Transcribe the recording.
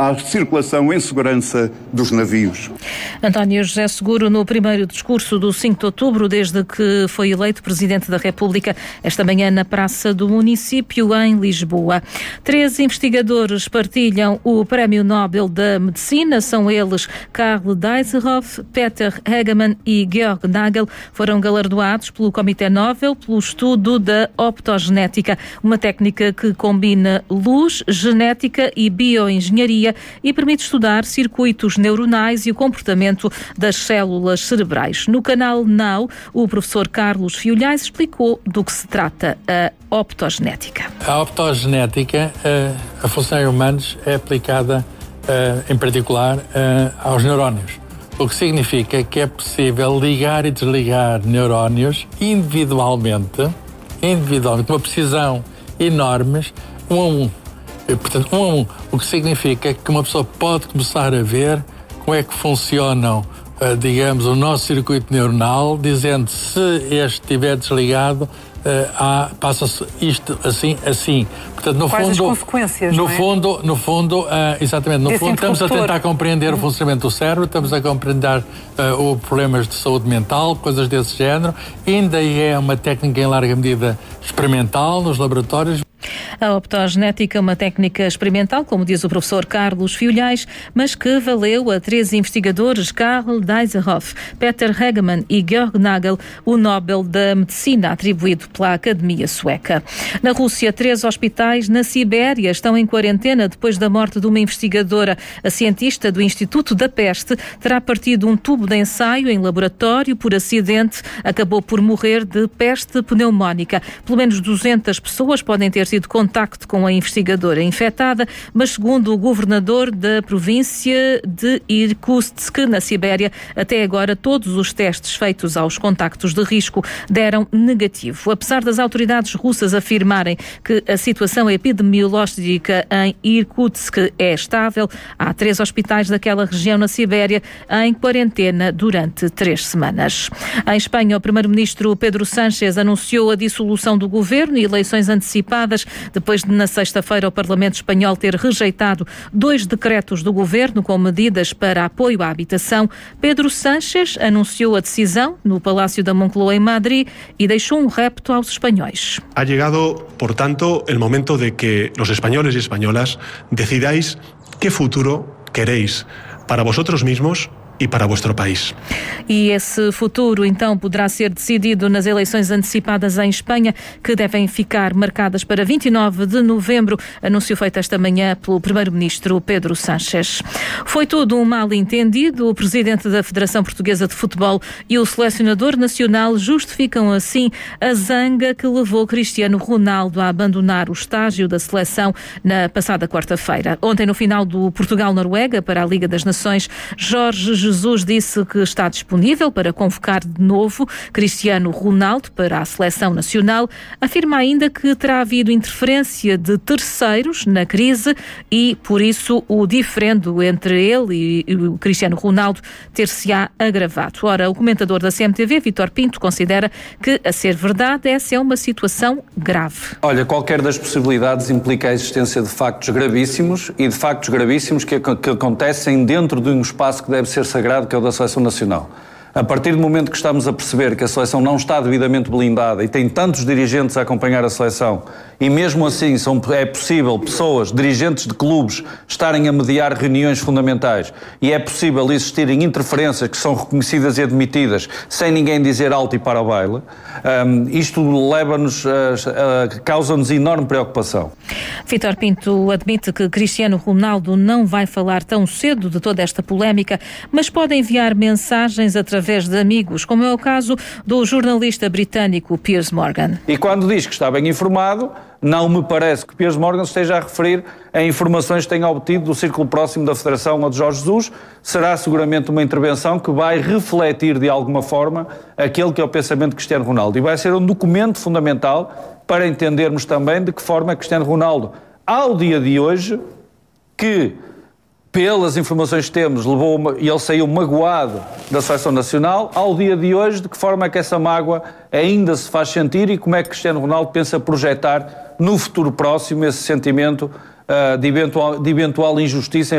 à circulação em segurança dos navios. António José Seguro, no primeiro discurso do 5 de outubro, desde que foi eleito Presidente da República, esta manhã na Praça do Município, em Lisboa. 3 investigadores partilham o Prémio Nobel da Medicina. São eles Karl Dijsselhoff, Peter Hegemann e Georg Nagel. Foram galardoados pelo Comitê Nobel pelo estudo da optogenética, uma técnica que combina luz, genética e bioengenharia e permite estudar circuitos neuronais e o comportamento das células cerebrais. No canal Now, o professor Carlos Fiolhais explicou do que se trata a optogenética. A optogenética, a função em humanos, é aplicada, em particular, aos neurónios. O que significa que é possível ligar e desligar neurónios individualmente, uma precisão enormes, um a um. Portanto, um a um. O que significa que uma pessoa pode começar a ver como é que funcionam, digamos, o nosso circuito neuronal, dizendo se este estiver desligado, passa-se isto assim. Portanto, no Quais fundo, as consequências, exatamente, no fundo estamos a tentar compreender o funcionamento do cérebro, estamos a compreender problemas de saúde mental, coisas desse género. Ainda é uma técnica em larga medida experimental nos laboratórios. A optogenética é uma técnica experimental, como diz o professor Carlos Fiolhais, mas que valeu a 3 investigadores, Karl Dijsselhoff, Peter Hegemann e Georg Nagel, o Nobel da Medicina, atribuído pela Academia Sueca. Na Rússia, 3 hospitais na Sibéria estão em quarentena depois da morte de uma investigadora. A cientista do Instituto da Peste terá partido um tubo de ensaio em laboratório por acidente. Acabou por morrer de peste pneumónica. Pelo menos 200 pessoas podem ter tido contacto com a investigadora infectada, mas segundo o governador da província de Irkutsk, na Sibéria, até agora todos os testes feitos aos contactos de risco deram negativo. Apesar das autoridades russas afirmarem que a situação epidemiológica em Irkutsk é estável, há 3 hospitais daquela região na Sibéria em quarentena durante 3 semanas. Em Espanha, o primeiro-ministro Pedro Sánchez anunciou a dissolução do governo e eleições antecipadas depois de, na sexta-feira, o Parlamento espanhol ter rejeitado 2 decretos do governo com medidas para apoio à habitação. Pedro Sánchez anunciou a decisão no Palácio da Moncloa, em Madrid, e deixou um repto aos espanhóis. Ha llegado, por tanto, el momento de que los españoles y españolas decidáis qué futuro queréis para vosotros mismos e para o vosso país. E esse futuro, então, poderá ser decidido nas eleições antecipadas em Espanha, que devem ficar marcadas para 29 de novembro, anúncio feito esta manhã pelo primeiro-ministro Pedro Sánchez. Foi tudo um mal-entendido. O presidente da Federação Portuguesa de Futebol e o selecionador nacional justificam assim a zanga que levou Cristiano Ronaldo a abandonar o estágio da seleção na passada quarta-feira. Ontem, no final do Portugal-Noruega para a Liga das Nações, Jorge Jesus disse que está disponível para convocar de novo Cristiano Ronaldo para a seleção nacional. Afirma ainda que terá havido interferência de terceiros na crise e, por isso, o diferendo entre ele e o Cristiano Ronaldo ter-se-á agravado. Ora, o comentador da CMTV, Vítor Pinto, considera que, a ser verdade, essa é uma situação grave. Olha, qualquer das possibilidades implica a existência de factos gravíssimos e de factos gravíssimos que acontecem dentro de um espaço que deve ser sagrado, que é o da Seleção Nacional. A partir do momento que estamos a perceber que a seleção não está devidamente blindada e tem tantos dirigentes a acompanhar a seleção, e mesmo assim é possível pessoas, dirigentes de clubes, estarem a mediar reuniões fundamentais, e é possível existirem interferências que são reconhecidas e admitidas sem ninguém dizer alto e para o baile, isto leva-nos, causa-nos enorme preocupação. Vítor Pinto admite que Cristiano Ronaldo não vai falar tão cedo de toda esta polémica, mas pode enviar mensagens através de amigos, como é o caso do jornalista britânico Piers Morgan. E quando diz que está bem informado, não me parece que Piers Morgan esteja a referir a informações que tenha obtido do círculo próximo da Federação ou de Jorge Jesus. Será seguramente uma intervenção que vai refletir de alguma forma aquele que é o pensamento de Cristiano Ronaldo. E vai ser um documento fundamental para entendermos também de que forma Cristiano Ronaldo, ao dia de hoje, que pelas informações que temos, e ele saiu magoado da Seleção Nacional, ao dia de hoje, de que forma é que essa mágoa ainda se faz sentir e como é que Cristiano Ronaldo pensa projetar no futuro próximo esse sentimento de eventual injustiça